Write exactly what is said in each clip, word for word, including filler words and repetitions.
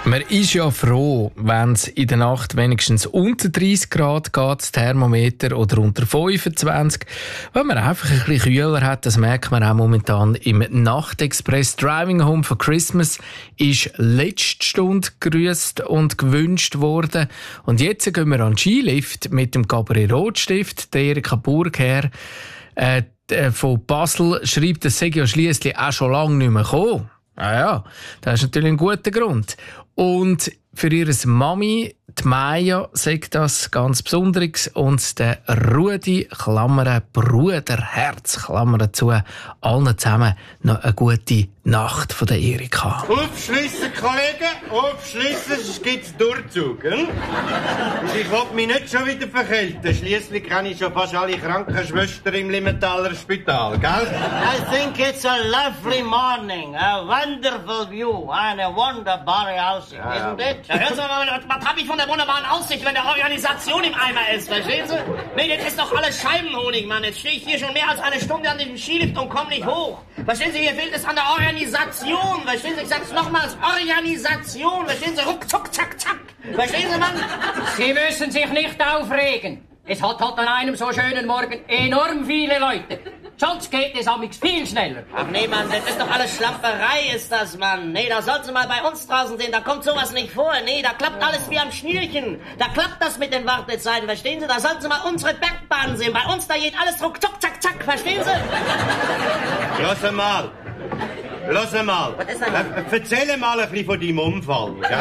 Man ist ja froh, wenn es in der Nacht wenigstens unter dreißig Grad geht, das Thermometer, oder unter fünfundzwanzig. Wenn man einfach ein bisschen kühler hat, das merkt man auch momentan im Nachtexpress. Driving Home for Christmas ist letzte Stunde gegrüßt und gewünscht worden. Und jetzt gehen wir an den Skilift mit dem Gabriel Rotstift, der Erika Burgherr äh, von Basel schreibt, das sei ja schliesslich auch schon lange nicht mehr gekommen. Ah ja, das ist natürlich ein guter Grund. Und für ihre Mami, die Maya, sagt das ganz Besonderes. Und der Rudi, Klammern, Bruder, Herz, Klammern zu, allen zusammen noch eine gute Nacht von der Erika. Aufschliessen, Kollegen, aufschliessen, es gibt Durchzug. Hm? Und ich will mich nicht schon wieder verkälten. Schliesslich kenne ich schon fast alle Krankenschwestern im Limmentaler Spital, gell? I think it's a lovely morning, a wonderful view, and a wonderbare Aussicht, Ja. isn't it? Ja, hören Sie mal, was hab ich von der wunderbaren Aussicht, wenn der Organisation im Eimer ist, verstehen Sie? Nee, das ist doch alles Scheibenhonig, Mann. Jetzt stehe ich hier schon mehr als eine Stunde an dem Skilift und komme nicht hoch. Verstehen Sie, hier fehlt es an der Organisation. Verstehen Sie, ich sag's nochmals, Organisation. Verstehen Sie, ruck, zuck, zack, zack. Verstehen Sie, Mann? Sie müssen sich nicht aufregen. Es hat halt an einem so schönen Morgen enorm viele Leute. Sonst geht es amix viel schneller. Ach nee, Mann, das ist doch alles Schlamperei, ist das, Mann. Nee, da sollten Sie mal bei uns draußen sehen, da kommt sowas nicht vor. Nee, da klappt alles wie am Schnürchen. Da klappt das mit den Wartezeiten, verstehen Sie? Da sollten Sie mal unsere Bergbahn sehen. Bei uns, da geht alles ruck, zuck, zack, zack, verstehen Sie? Lass mal. Lass mal. Was ist denn? Äh, Erzähl mal ein bisschen von deinem Unfall, gell?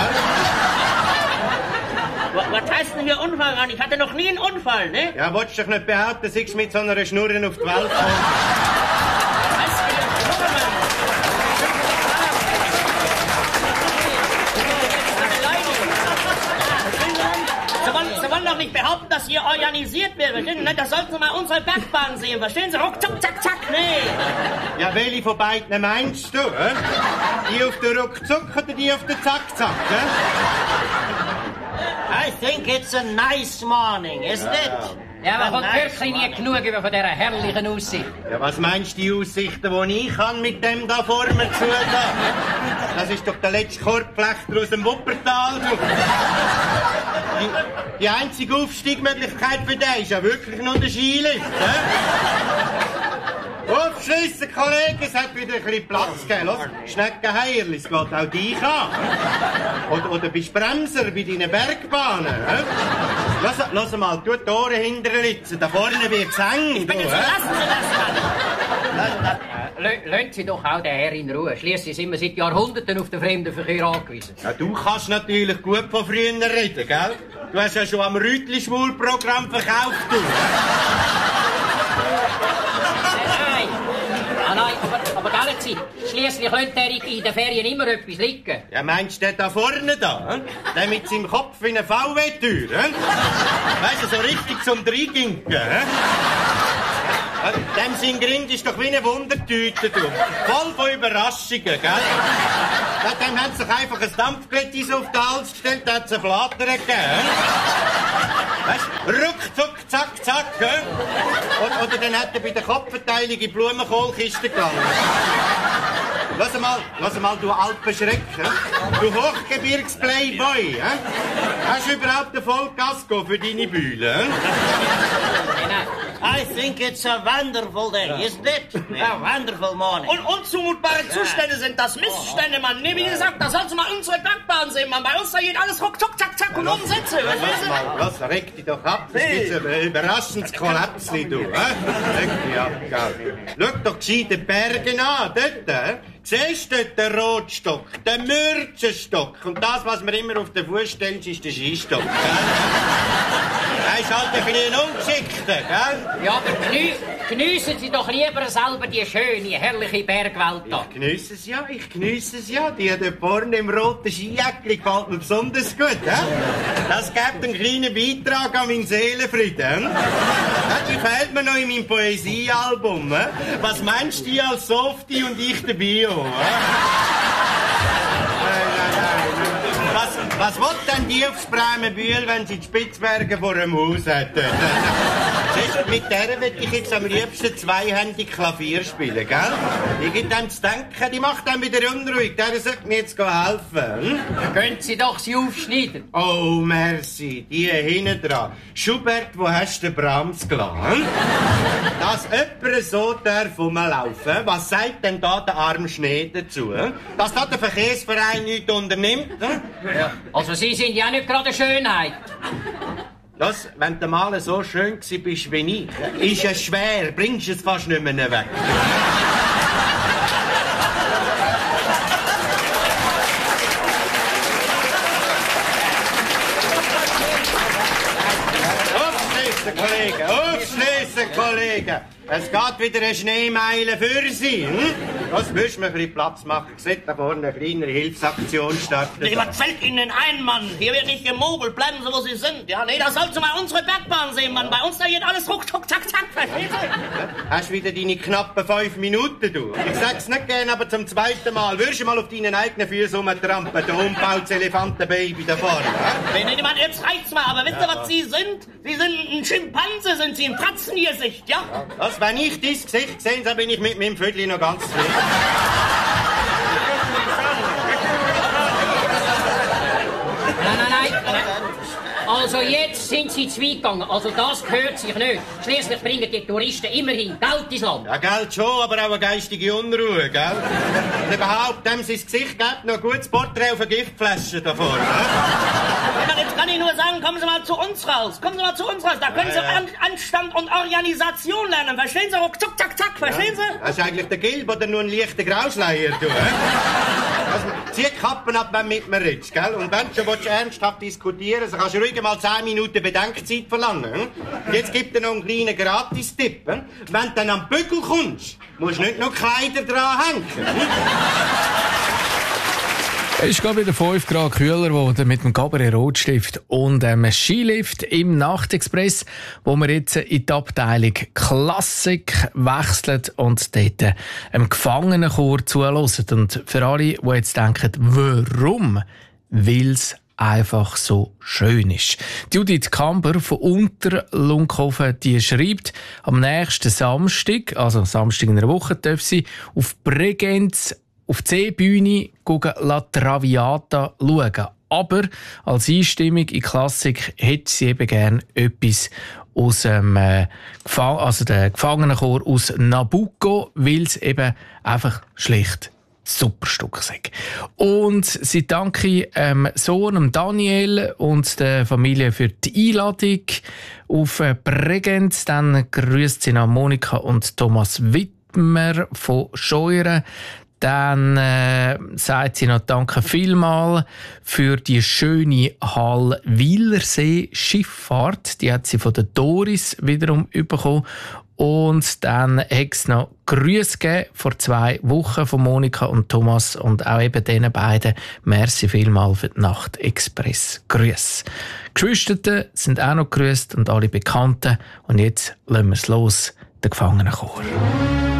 Was, was heißt denn hier Unfall, Mann? Ich hatte noch nie einen Unfall, ne? Ja, wolltest du doch nicht behaupten, dass ich mit so einer Schnurren auf die Welt komme? Was für ein Schnurren, Mann? Sie wollen, Sie wollen doch nicht behaupten, dass hier organisiert wird, verstehen Sie? Da sollten Sie mal unsere Bergbahn sehen, verstehen Sie? Ruck, zuck, zack, zack, nee. Ja, welche von beiden meinst du, hä? Die auf der Ruckzuck oder die auf der Zack-Zack, hä? I think it's a nice morning, isn't it? Ja, man A kommt nice wirklich nie morning. genug über von dieser herrlichen Aussicht. Ja, was meinst du, die Aussichten, die ich habe mit dem da vor mir zu da? Das ist doch der letzte Korbflechter aus dem Wuppertal. Du. Die, die einzige Aufstiegsmöglichkeit für den ist ja wirklich nur der Skilift. Aufschliessen, Kollegen, es hat wieder ein bisschen Platz gegeben. Los, Schneckenheierli, es geht auch dich an. Oder, oder bist Bremser bei deinen Bergbahnen. He? Lass, lass mal, tu die Ohren hinterher ritzen, da vorne wird's eng. Bitte, du, so he? lassen Sie das, Mann. Lö- Lassen Sie doch auch den Herr in Ruhe. Schliesslich sind wir seit Jahrhunderten auf den Fremdenverkehr angewiesen. Ja, du kannst natürlich gut von früher reden, gell? Du hast ja schon am Rütli-Schwul-Programm verkauft, du. Nein, ah, nein, aber, aber gell, Sie, schliesslich lässt der in den Ferien immer etwas liegen. Ja, meinst du den da vorne da? He? Der mit seinem Kopf wie eine V W-Tür, he? Weißt du, so richtig zum Dreiginken, he? Dem sein Grind ist doch wie eine Wundertüte, du. Voll von Überraschungen, gell? Ja, dem hat sich einfach ein Dampfglättis auf den Hals gestellt, da hat es einen Flatter gegeben. Weißt du, ruckzuck, zack, zack, gell? Oder, oder dann hat er bei der Kopfverteilung in die Blumenkohlkiste gegangen. Lass mal, lass mal, du Alpenschreck, he? Du Hochgebirgsplayboy, he? Hast du überhaupt einen Vollkasko für deine Bühne, he? I think it's a wonderful day, isn't it? A wonderful morning. Und unzumutbare Zustände sind das Missstände, Mann. Nee, wie gesagt, da sollten Sie mal unsere Bergbahn sehen, Mann. Bei uns da geht alles ruck, zuck, zack, zack und umsätze. Lass mal, lass, reg dich doch ab. Das Hey. gibt ein überraschendes Kollapsli, du. He? Reg dich ab, gell. Schau doch gescheit die Berge an, dort, he? Siehst du dort den Rotstock, den Mürzenstock? Und das, was man immer auf den Fuß stellt, ist der Skistock, gell? Er ist halt ein bisschen ungeschickter, gell? Ja, aber genü geniessen Sie doch lieber selber die schöne, herrliche Bergwelt da. Ich geniesse es ja, ich geniesse es ja. Die da vorne im roten Skijäckli gefällt mir besonders gut, he? Das gibt einen kleinen Beitrag an meinen Seelenfrieden. Ja, die fehlt mir noch in meinem Poesiealbum. He? Was meinst du die als Softie und ich der Bio? He? Was, was will denn die aufs Bremenbühl, wenn sie die Spitzbergen vor dem Haus hat? Siehst du, mit der will ich jetzt am liebsten zweihändig Klavier spielen, gell? Ich gebe dem zu denken, die macht dann wieder unruhig. Der sollte mir jetzt helfen. Hm? Können Sie doch sie aufschneiden. Oh, merci. Die hinten dran. Schubert, wo hast du den Brahms gelassen? Dass jemand so darf rumlaufen, was sagt denn da der arme Schnee dazu? Dass da der Verkehrsverein nichts unternimmt? Ja. Also Sie sind ja nicht gerade eine Schönheit. Das, wenn du mal so schön gsi bist wie ich, ist es schwer, bringst es fast nicht mehr weg. Aufschliessen, Kollegen, aufschliessen, Kollegen. Es geht wieder eine Schneemeile für Sie. Hm? Das müssen wir ein bisschen Platz machen. Seht da vorne eine kleinere Hilfsaktion starten. Nee, was fällt Ihnen ein, Mann? Hier wird nicht gemogelt. Bleiben Sie, wo Sie sind. Ja, nee, da sollst du mal unsere Bergbahn sehen, Mann. Bei uns da geht alles ruck, tuck, zack, zack. Verstehst du? Hast wieder deine knappen fünf Minuten, du? Ich sag's nicht gern, aber zum zweiten Mal. Würdest du mal auf deinen eigenen Füßen rumtrampen? Der umbautes Elefantenbaby da vorne. Nee, nee, Mann, jetzt reicht's mal. Aber wisst ihr, was Sie sind? Sie sind ein Schimpanse, sind Sie. Ein Pratzengesicht, ja? Das, wenn ich dein Gesicht sehe, dann bin ich mit meinem Vödli noch ganz zufrieden. Nein, nein, nein. Also jetzt sind Sie zu weit gegangen. Also das gehört sich nicht. Schließlich bringen die Touristen immerhin Geld ins Land. Ja, Geld schon, aber auch eine geistige Unruhe, gell? Und überhaupt, dem sein Gesicht gibt noch ein gutes Porträt auf eine Giftflasche da vorne. Ja, jetzt kann ich nur sagen, kommen Sie mal zu uns raus. Kommen Sie mal zu uns raus. Da können Sie An Anstand und Organisation lernen. Verstehen Sie? Ruck, zuck, zack, zack. Verstehen Sie? Das ist eigentlich der Gilb oder nur ein leichter Grauschleier, du, hä? Also, zieh die Kappen ab, wenn du mit mir redest, gell? Und wenn du schon ernsthaft diskutieren willst, so kannst du ruhig mal zehn Minuten Bedenkzeit verlangen. Hm? Und jetzt gibt dir noch einen kleinen Gratis-Tipp. Hm? Wenn du dann am Bügel kommst, musst du nicht noch Kleider dran hängen. Hm? Es ist gerade wieder fünf Grad kühler geworden mit dem Cabaret Rotstift und einem Skilift im Nachtexpress, wo wir jetzt in die Abteilung Klassik wechseln und dort einem Gefangenenchor zuhören. Und für alle, die jetzt denken, warum? Weil es einfach so schön ist. Judith Kamper von Unterlunkhofen, die schreibt, am nächsten Samstag, also Samstag in einer Woche, darf sie auf Bregenz auf die Seebühne La Traviata schauen. Aber als Einstimmung in Klassik hätte sie eben gerne etwas aus dem äh, Gefang- also der Gefangenenchor aus Nabucco, weil es eben einfach schlicht super Stück ist. Und sie danke dem Sohn Daniel und der Familie für die Einladung auf Bregenz. Dann grüßt sie nach Monika und Thomas Wittmer von Scheuren. Dann äh, sagt sie noch Danke vielmal für die schöne Hall-Wielersee Schifffahrt. Die hat sie von der Doris wiederum bekommen. Und dann hat es noch Grüße gegeben vor zwei Wochen von Monika und Thomas und auch eben diesen beiden. Merci vielmal für die Nacht-Express. Grüße. Geschwister sind auch noch grüßt und alle Bekannten. Und jetzt lassen wir es los, der Gefangenenchor.